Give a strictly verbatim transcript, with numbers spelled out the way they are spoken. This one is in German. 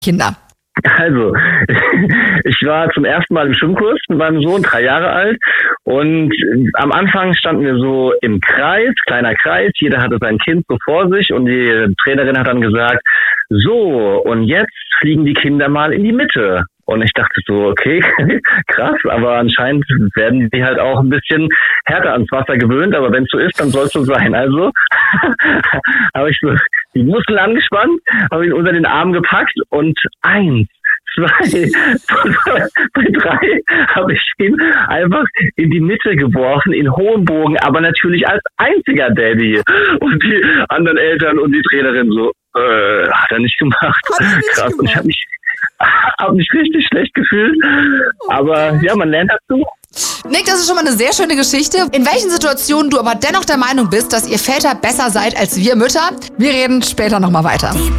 Kinder? Also, ich war zum ersten Mal im Schwimmkurs mit meinem Sohn, drei Jahre alt. Und am Anfang standen wir so im Kreis, kleiner Kreis. Jeder hatte sein Kind so vor sich. Und die Trainerin hat dann gesagt, so, und jetzt fliegen die Kinder mal in die Mitte. Und ich dachte so, okay, krass, aber anscheinend werden die halt auch ein bisschen härter ans Wasser gewöhnt, aber wenn es so ist, dann soll es so sein. Also habe ich so die Muskeln angespannt, habe ihn unter den Arm gepackt und eins, zwei, bei drei habe ich ihn einfach in die Mitte geworfen, in hohem Bogen, aber natürlich als einziger Daddy. Und die anderen Eltern und die Trainerin so, äh, hat er nicht gemacht. Nicht krass, gemacht. und ich habe mich habe mich richtig schlecht gefühlt, aber ja, man lernt dazu. Nick, das ist schon mal eine sehr schöne Geschichte. In welchen Situationen du aber dennoch der Meinung bist, dass ihr Väter besser seid als wir Mütter? Wir reden später nochmal weiter.